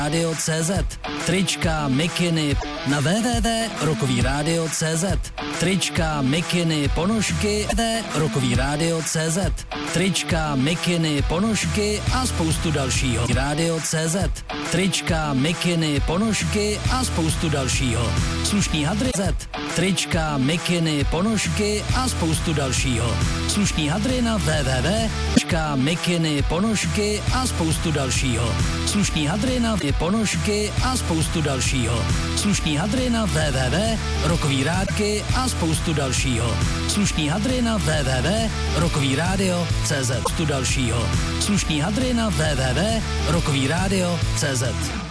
Radio.cz. Trička, mikiny na www.rokovýradio.cz. Trička, mikiny, ponožky www.rokovýradio.cz. Trička, mikiny, ponožky a spoustu dalšího. Radio.cz. Trička, mikiny, ponožky a spoustu dalšího. Slušný hadry Z. Trička, mikiny, ponožky a spoustu dalšího. Slušný hadry na www. Mikiny, ponožky a spoustu dalšího. Slušný hadry na ponožky a spoustu dalšího. Slušný hadry na www. Rokový rádky a spoustu dalšího. Slušný hadry na www. Rokovýradio.cz. Spoustu dalšího. Slušný hadry na www. Rokovýradio.cz.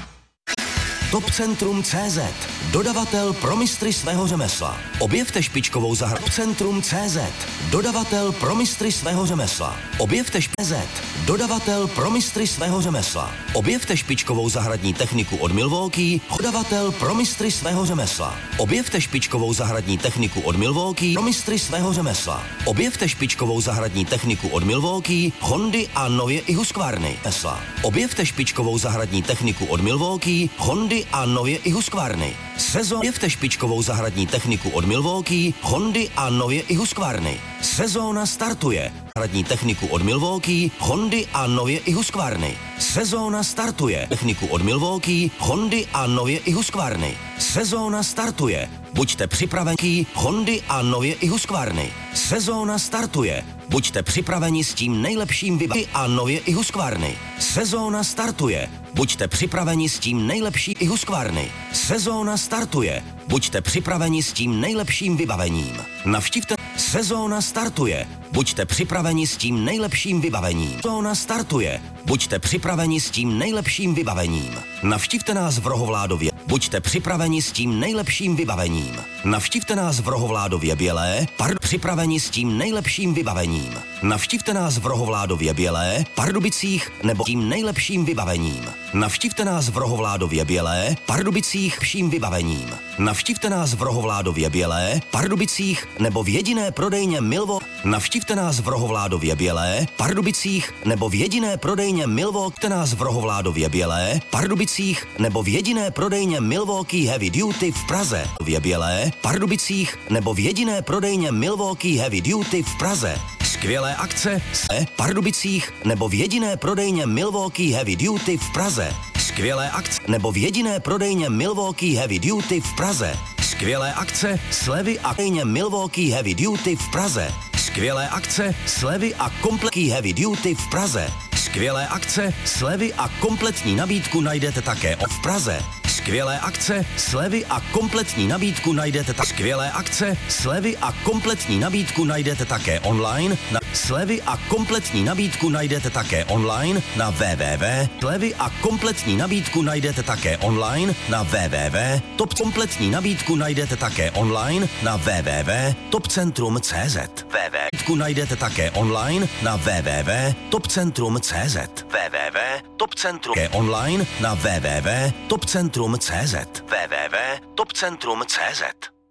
Topcentrum.cz. Dodavatel pro mistry svého řemesla. Objevte špičkovou zahradu. Topcentrum.cz. Dodavatel pro mistry svého řemesla. Objevte Dodavatel pro mistry svého řemesla. Objevte špičkovou zahradní techniku od Milwaukee. Dodavatel pro mistry svého řemesla. Objevte špičkovou zahradní techniku od Milwaukee. Pro mistry svého řemesla. Objevte špičkovou zahradní techniku od Milwaukee, Hondy a nově i Husqvarny. Objevte špičkovou zahradní techniku od Milwaukee, Hondy a nově i Husqvarny. Objevte špičkovou zahradní techniku od Milwaukee, Hondy a nově i Husqvarny. Sezóna startuje. Zahradní techniku od Milwaukee, Hondy a nově i Husqvarny. Sezóna startuje. Techniku od Milwaukee, Hondy a nově i Husqvarny. Sezóna startuje. Buďte připraveni, Hondy a nově i Husqvarny. Sezóna startuje. Buďte připraveni s tím nejlepším vybavením a nově i Husqvarny. Sezóna startuje. Buďte připraveni s tím nejlepším i Husqvarny. Sezóna startuje. Buďte připraveni s tím nejlepším vybavením. Navštivte. Sezóna startuje. Buďte připraveni s tím nejlepším vybavením. Sezóna startuje. Buďte připraveni s tím nejlepším vybavením. Navštivte nás v Rohovládově. Buďte připraveni s tím nejlepším vybavením. Navštivte nás v Rohovládově Bělé, připraveni s tím nejlepším vybavením. Navštivte nás v Rohovládově Bělé, Pardubicích nebo tím nejlepším vybavením. Navštivte nás v Rohovládově Bělé, Pardubicích vším vybavením. Navštivte nás v Rohovládově Bělé, Pardubicích nebo v jediné prodejně Milwaukee. Navštivte nás v Rohovládově Bělé, Pardubicích nebo v jediné prodejně Milwaukee. Navštivte nás v Rohovládově Bělé, Pardubicích nebo v jediné prodejně Milwaukee Heavy Duty v Praze. V Bělé, Pardubicích nebo v jediné prodejně Milwaukee Heavy Duty v Praze. Skvělé akce v Pardubicích nebo v jediné prodejně Milwaukee Heavy Duty v Praze. Skvělé akce nebo v jediné prodejně Milwaukee Heavy Duty v Praze. Skvělé akce, slevy a prodejně Milwaukee Heavy Duty v Praze. Skvělé akce, slevy a kompletní Heavy Duty v Praze. Skvělé akce, slevy a kompletní nabídku najdete také v Praze. Skvělé akce, slevy a kompletní nabídku najdete také. Skvělé akce, slevy a kompletní nabídku najdete také online. Slevy a kompletní nabídku najdete také online na www. Slevy a kompletní nabídku najdete také online na www. Top kompletní nabídku najdete také online na www. Topcentrum.cz. Nabídku najdete také online na www. Topcentrum.cz. www. Topcentrum online na www. Topcentrum.cz. www. Topcentrum.cz.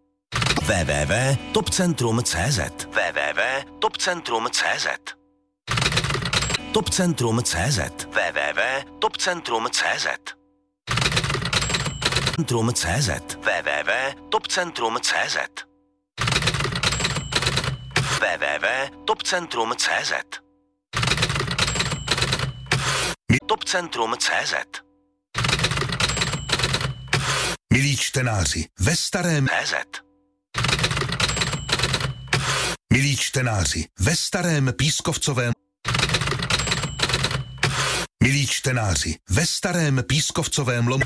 www. Topcentrum.cz. www. Topcentrum.cz. Topcentrum.cz. www. Topcentrum.cz. Topcentrum.cz. www. Topcentrum.cz. www. Topcentrum.cz. Topcentrum.cz. Milí čtenáři, ve starém CZ. Milí čtenáři, ve starém pískovcovém Milí čtenáři, ve starém pískovcovém lomu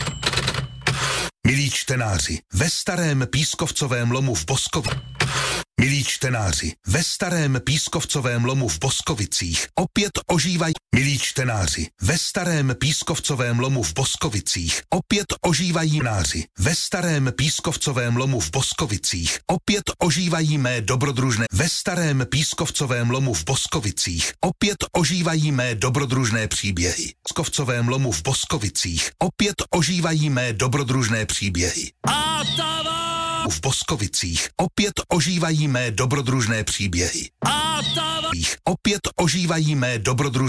Milí čtenáři, ve starém pískovcovém lomu v Boskovi Milí čtenáři, ve starém pískovcovém lomu v Boskovicích opět ožívají. Milí čtenáři, ve starém pískovcovém lomu v Boskovicích opět ožívají náři. Ve starém pískovcovém lomu v Boskovicích opět ožívají mé dobrodružné. Ve starém pískovcovém lomu v Boskovicích opět ožívají mé dobrodružné příběhy. V pískovcovém lomu v Boskovicích opět ožívají mé dobrodružné příběhy. V Boskovicích opět ožívají mé dobrodružné příběhy. Opět ožívají mé dobrodružné